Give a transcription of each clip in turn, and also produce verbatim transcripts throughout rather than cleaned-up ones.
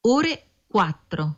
ore quattro.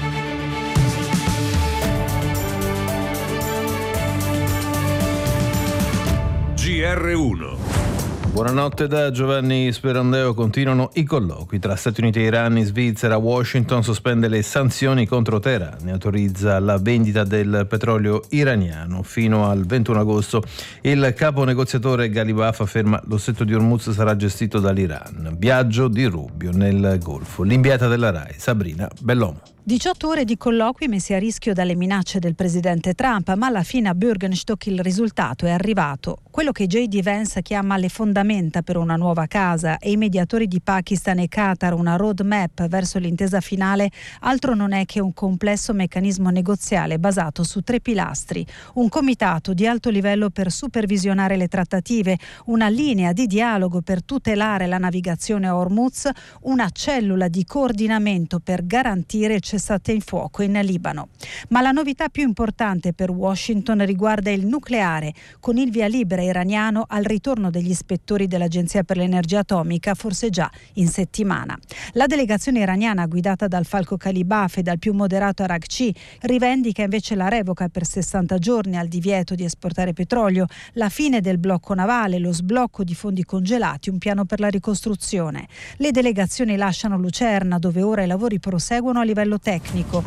G R uno. Buonanotte da Giovanni Sperandeo. Continuano i colloqui tra Stati Uniti e Iran. In Svizzera, Washington sospende le sanzioni contro Teheran e autorizza la vendita del petrolio iraniano fino al ventuno agosto. Il capo negoziatore Ghalibaf afferma lo stretto di Hormuz sarà gestito dall'Iran. Viaggio di Rubio nel Golfo. L'inviata della RAI, Sabrina Bellomo. diciotto ore di colloqui messi a rischio dalle minacce del presidente Trump, ma alla fine a Bürgenstock il risultato è arrivato. Quello che J D Vance chiama le fondamenta per una nuova casa e i mediatori di Pakistan e Qatar una roadmap verso l'intesa finale, altro non è che un complesso meccanismo negoziale basato su tre pilastri: un comitato di alto livello per supervisionare le trattative, una linea di dialogo per tutelare la navigazione a Hormuz, una cellula di coordinamento per garantire il cessate il fuoco in Libano. Ma la novità più importante per Washington riguarda il nucleare, con il via libera iraniano al ritorno degli ispettori dell'Agenzia per l'Energia Atomica, forse già in settimana. La delegazione iraniana, guidata dal falco Ghalibaf e dal più moderato Araghchi, rivendica invece la revoca per sessanta giorni al divieto di esportare petrolio, la fine del blocco navale, lo sblocco di fondi congelati, un piano per la ricostruzione. Le delegazioni lasciano Lucerna, dove ora i lavori proseguono a livello tecnico.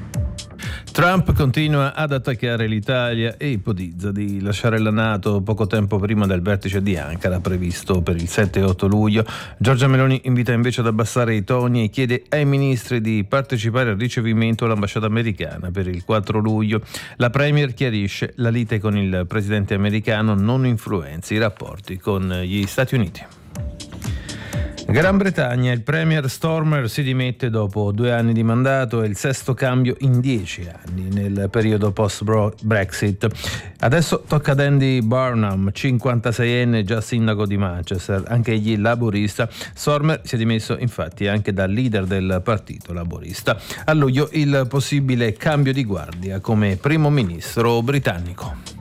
Trump continua ad attaccare l'Italia e ipotizza di lasciare la NATO poco tempo prima del vertice di Ankara previsto per il sette e otto luglio. Giorgia Meloni invita invece ad abbassare i toni e chiede ai ministri di partecipare al ricevimento all'ambasciata americana per il quattro luglio. La premier chiarisce: la lite con il presidente americano non influenza i rapporti con gli Stati Uniti. Gran Bretagna, il premier Stormer si dimette dopo due anni di mandato, è il sesto cambio in dieci anni nel periodo post-Brexit. Adesso tocca ad Andy Burnham, cinquantaseienne già sindaco di Manchester, anche egli laburista. Stormer si è dimesso infatti anche da leader del partito laburista. A luglio il possibile cambio di guardia come primo ministro britannico.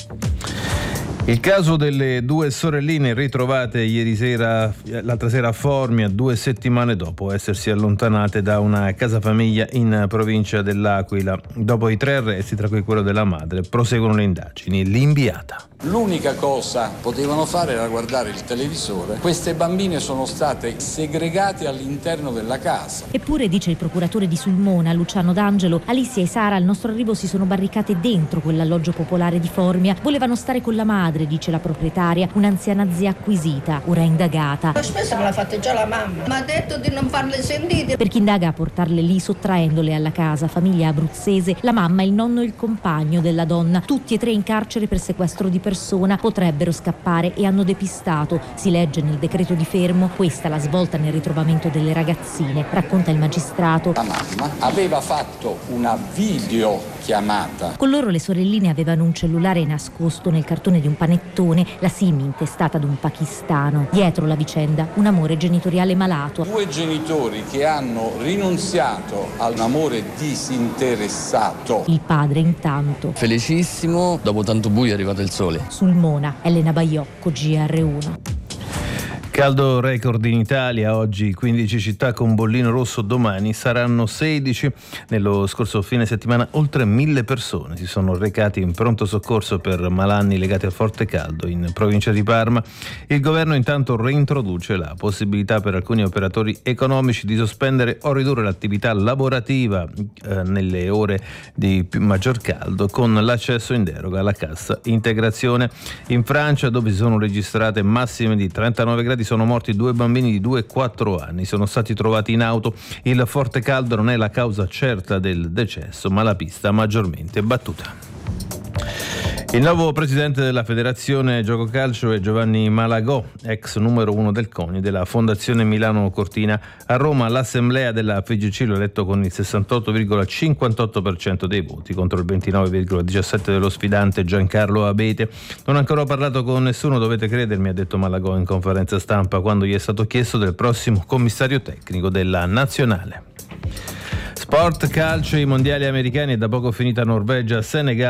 Il caso delle due sorelline ritrovate ieri sera, l'altra sera a Formia, due settimane dopo essersi allontanate da una casa famiglia in provincia dell'Aquila. Dopo i tre arresti, tra cui quello della madre, proseguono le indagini. L'inviata. L'unica cosa potevano fare era guardare il televisore. Queste bambine sono state segregate all'interno della casa. Eppure, dice il procuratore di Sulmona, Luciano D'Angelo, Alicia e Sara al nostro arrivo si sono barricate dentro quell'alloggio popolare di Formia. Volevano stare con la madre, dice la proprietaria, un'anziana zia acquisita, ora indagata. Spesso me l'ha fatta già la mamma, mi ha detto di non farle sentire. Per chi indaga a portarle lì sottraendole alla casa, famiglia abruzzese, la mamma, il nonno e il compagno della donna, tutti e tre in carcere per sequestro di persona, potrebbero scappare e hanno depistato. Si legge nel decreto di fermo, questa la svolta nel ritrovamento delle ragazzine, racconta il magistrato. La mamma aveva fatto una videochiamata. Con loro le sorelline avevano un cellulare nascosto nel cartone di un panettone, la SIM intestata ad un pakistano. Dietro la vicenda, un amore genitoriale malato. Due genitori che hanno rinunziato a un amore disinteressato. Il padre intanto felicissimo, dopo tanto buio è arrivato il sole. Sulmona, Elena Baiocco, G R uno. Caldo record in Italia, oggi quindici città con bollino rosso, domani saranno sedici. Nello scorso fine settimana oltre mille persone si sono recati in pronto soccorso per malanni legati al forte caldo in provincia di Parma. Il governo intanto reintroduce la possibilità per alcuni operatori economici di sospendere o ridurre l'attività lavorativa eh, nelle ore di più maggior caldo con l'accesso in deroga alla cassa integrazione. In Francia, dove si sono registrate massime di trentanove gradi, sono morti due bambini di due e quattro anni, sono stati trovati in auto. Il forte caldo non è la causa certa del decesso, ma la pista maggiormente battuta. Il nuovo presidente della Federazione Gioco Calcio è Giovanni Malagò, ex numero uno del CONI della Fondazione Milano Cortina. A Roma l'assemblea della F I G C lo ha eletto con il sessantotto virgola cinquantotto per cento dei voti contro il ventinove virgola diciassette per cento dello sfidante Giancarlo Abete. Non ho ancora parlato con nessuno, dovete credermi, ha detto Malagò in conferenza stampa quando gli è stato chiesto del prossimo commissario tecnico della Nazionale. Sport calcio, i mondiali americani, è da poco finita Norvegia, Senegal.